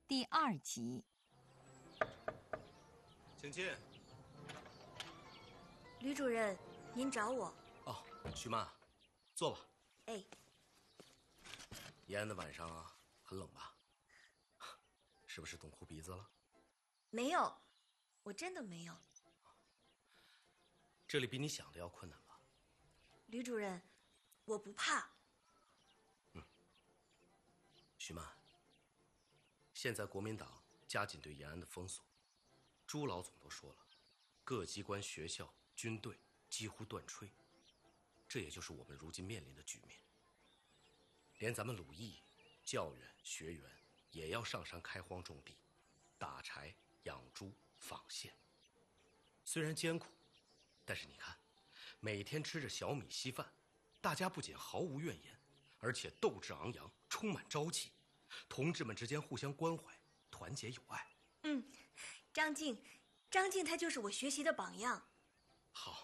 第2集。 请进。 吕主任，您找我？ 哦，徐曼，坐吧。 哎， 延安的晚上啊，很冷吧？是不是冻哭鼻子了？ 没有，我真的没有。 这里比你想的要困难吧？ 吕主任，我不怕。 徐曼，现在国民党加紧对延安的封锁，朱老总都说了，各机关、学校、军队几乎断炊，这也就是我们如今面临的局面。连咱们鲁艺、教员、学员也要上山开荒种地，打柴、养猪、纺线。虽然艰苦，但是你看，每天吃着小米稀饭，大家不仅毫无怨言，而且斗志昂扬，充满朝气，同志们之间互相关怀，团结友爱。 张静他就是我学习的榜样。 好，